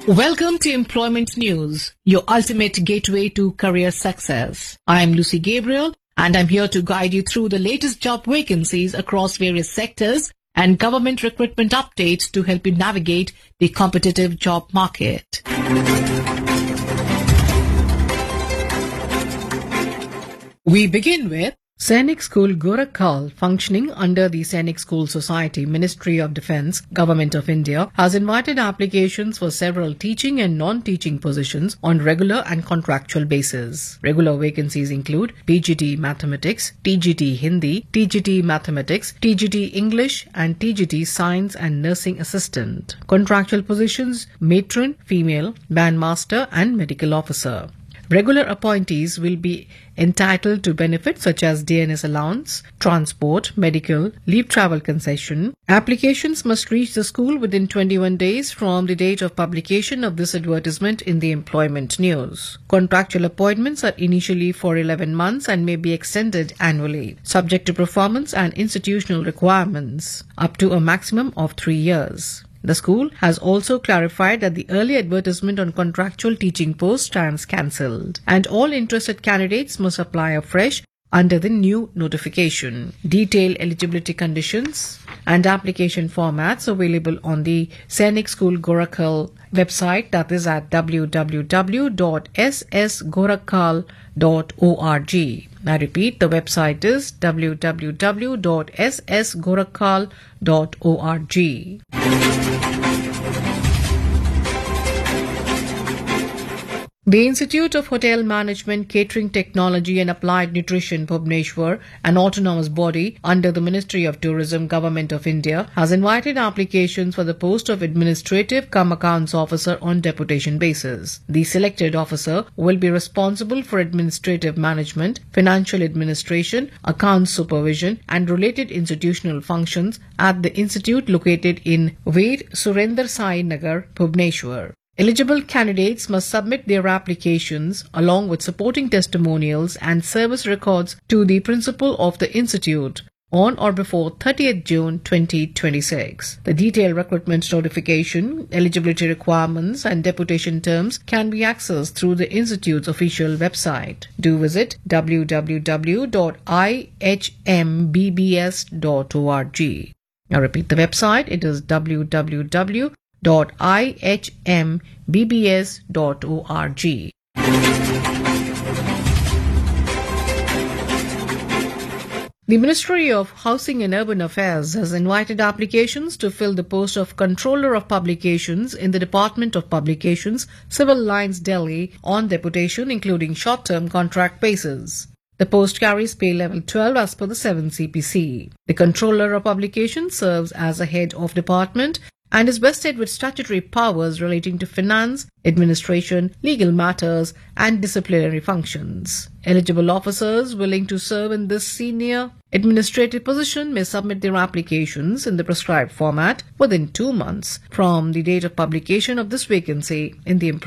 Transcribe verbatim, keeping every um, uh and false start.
Welcome to Employment News, your ultimate gateway to career success. I am Lucy Gabriel, and I'm here to guide you through the latest job vacancies across various sectors and government recruitment updates to help you navigate the competitive job market. We begin with Sainik School Gorakhpur, functioning under the Sainik School Society, Ministry of Defence, Government of India, has invited applications for several teaching and non-teaching positions on regular and contractual basis. Regular vacancies include P G T Mathematics, T G T Hindi, T G T Mathematics, T G T English and T G T Science and Nursing Assistant. Contractual positions: Matron, Female, Bandmaster and Medical Officer. Regular appointees will be entitled to benefits such as D N S allowance, transport, medical, leave travel concession. Applications must reach the school within twenty-one days from the date of publication of this advertisement in the Employment News. Contractual appointments are initially for eleven months and may be extended annually, subject to performance and institutional requirements, up to a maximum of three years. The school has also clarified that the early advertisement on contractual teaching posts stands cancelled, and all interested candidates must apply afresh under the new notification. Detailed eligibility conditions and application formats available on the Sainik School Gorakhpur website, that is at w w w dot s s gorakhpur dot org. I repeat, the website is w w w dot s s gorakhpur dot org. The Institute of Hotel Management, Catering Technology and Applied Nutrition, Bhubaneswar, an autonomous body under the Ministry of Tourism, Government of India, has invited applications for the post of Administrative cum Accounts Officer on deputation basis. The selected officer will be responsible for administrative management, financial administration, accounts supervision and related institutional functions at the institute located in Veer Surendra Sai Nagar, Bhubaneswar. Eligible candidates must submit their applications along with supporting testimonials and service records to the principal of the institute on or before thirtieth June twenty twenty-six. The detailed recruitment notification, eligibility requirements and deputation terms can be accessed through the institute's official website. Do visit w w w dot i h m b b s dot org. Now repeat the website, it is w w w dot i h m b b s dot org. The Ministry of Housing and Urban Affairs has invited applications to fill the post of Controller of Publications in the Department of Publications, Civil Lines, Delhi, on deputation, including short-term contract basis. The post carries pay level twelve as per the seven C P C. The Controller of Publications serves as a head of department and is vested with statutory powers relating to finance, administration, legal matters and disciplinary functions. Eligible officers willing to serve in this senior administrative position may submit their applications in the prescribed format within two months from the date of publication of this vacancy in the